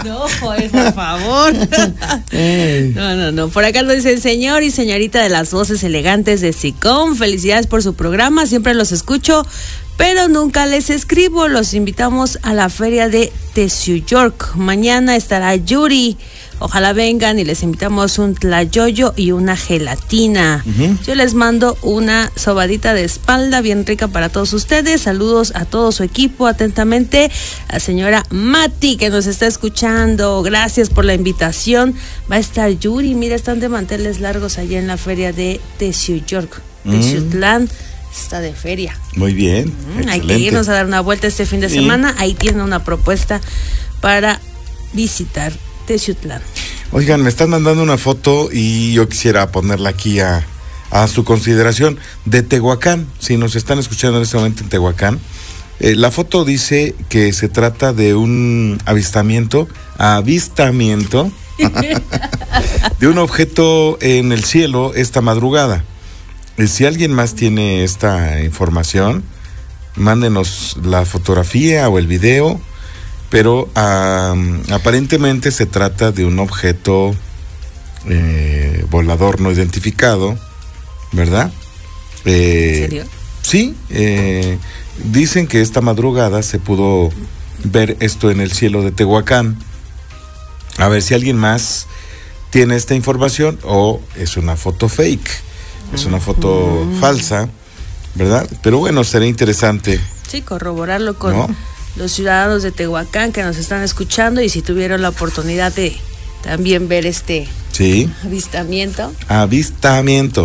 No, joder, por favor. No. Por acá nos dice: señor y señorita de las voces elegantes de SICOM, felicidades por su programa, siempre los escucho, pero nunca les escribo. Los invitamos a la feria de Teciuyork. Mañana estará Yuri. Ojalá vengan y les invitamos un tlayoyo y una gelatina. Yo les mando una sobadita de espalda bien rica para todos ustedes. Saludos a todo su equipo. Atentamente, la señora Mati, que nos está escuchando. Gracias por la invitación. Va a estar Yuri. Mira, están de manteles largos allá en la feria de Teciuyork. Teciutlán está de feria. Muy bien. Hay que irnos a dar una vuelta este fin de semana. Ahí tiene una propuesta para visitar Teciutlán. Oigan, me están mandando una foto y yo quisiera ponerla aquí a su consideración, de Tehuacán. Si nos están escuchando en este momento en Tehuacán, la foto dice que se trata de un avistamiento de un objeto en el cielo esta madrugada. Si alguien más tiene esta información, mándenos la fotografía o el video. Pero aparentemente se trata de un objeto volador no identificado, ¿verdad? ¿En serio? Sí, dicen que esta madrugada se pudo ver esto en el cielo de Tehuacán. A ver si alguien más tiene esta información o es una foto fake, es una foto falsa, ¿verdad? Pero bueno, será interesante. Sí, corroborarlo con los ciudadanos de Tehuacán que nos están escuchando, y si tuvieron la oportunidad de también ver este avistamiento. Avistamiento,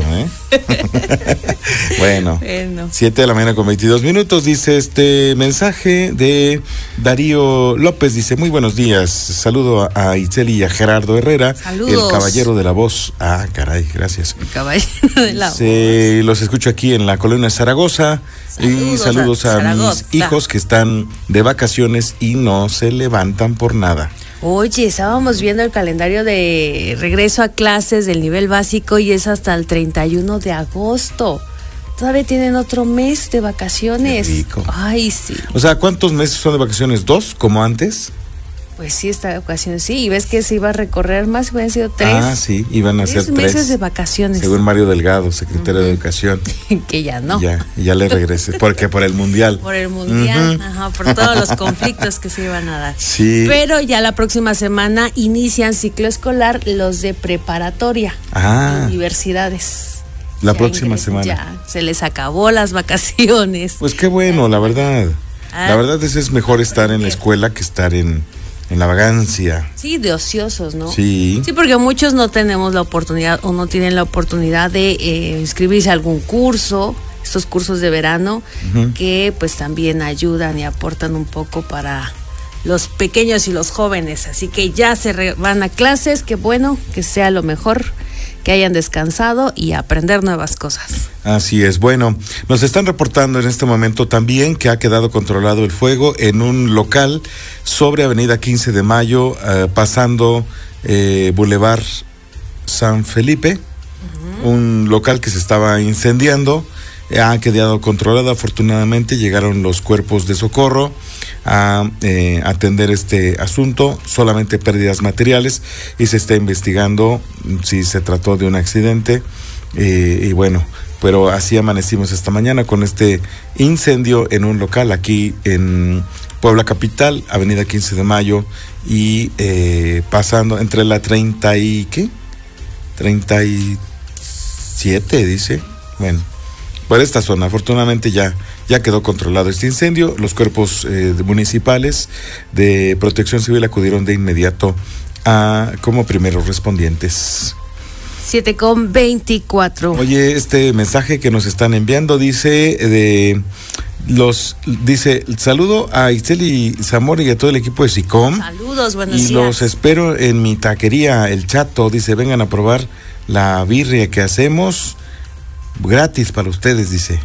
Bueno, 7 de la mañana con 22 minutos, dice este mensaje de Darío López, dice: muy buenos días, saludo a Itzel y a Gerardo Herrera. Saludos. El caballero de la voz. Ah, caray, gracias. El caballero de la voz. Los escucho aquí en la colonia Zaragoza. Y saludos a mis hijos que están de vacaciones y no se levantan por nada. Oye, estábamos viendo el calendario de regreso a clases del nivel básico y es hasta el 31 de agosto. Todavía tienen otro mes de vacaciones. Qué rico. Ay, sí. O sea, ¿cuántos meses son de vacaciones? ¿2, como antes? Pues sí, esta ocasión sí. Y ves que se iba a recorrer más, hubieran sido 3. Ah, sí, iban a ser 3 meses de vacaciones. Según Mario Delgado, secretario de Educación. Que ya no. Ya le regrese. Porque por el Mundial. Por el Mundial, por todos los conflictos que se iban a dar. Sí. Pero ya la próxima semana inician ciclo escolar los de preparatoria. Universidades. La próxima semana. Ya, se les acabó las vacaciones. Pues qué bueno, la verdad. La verdad es mejor estar en la escuela que estar en la vagancia. Sí, de ociosos, ¿no? Sí. Sí, porque muchos no tenemos la oportunidad o no tienen la oportunidad de inscribirse a algún curso, estos cursos de verano, que pues también ayudan y aportan un poco para los pequeños y los jóvenes. Así que ya van a clases, qué bueno, que sea lo mejor, que hayan descansado y aprender nuevas cosas. Así es. Bueno, nos están reportando en este momento también que ha quedado controlado el fuego en un local sobre Avenida 15 de Mayo, pasando Boulevard San Felipe, un local que se estaba incendiando. Ha quedado controlado. Afortunadamente llegaron los cuerpos de socorro a atender este asunto, solamente pérdidas materiales, y se está investigando si se trató de un accidente, y bueno, pero así amanecimos esta mañana con este incendio en un local aquí en Puebla Capital, Avenida 15 de Mayo, y pasando entre la 37, dice, bueno, por esta zona. Afortunadamente ya quedó controlado este incendio. Los cuerpos municipales de Protección Civil acudieron de inmediato como primeros respondientes. 7:24. Oye, este mensaje que nos están enviando dice saludo a Itzel Zamora y a todo el equipo de SICOM. Saludos, buenos días. Y los espero en mi taquería El Chato. Dice, vengan a probar la birria que hacemos. Gratis para ustedes, dice.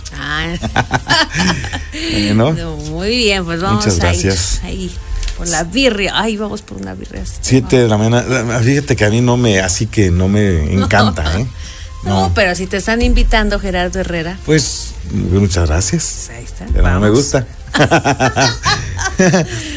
¿No? Muy bien, pues vamos. Muchas gracias. Ahí por la birria. Ay, vamos por una birria. 7 de la mañana. Fíjate que a mí no me encanta, ¿eh? No, pero si te están invitando, Gerardo Herrera. Pues muchas gracias. Pues ahí está. Pero no me gusta.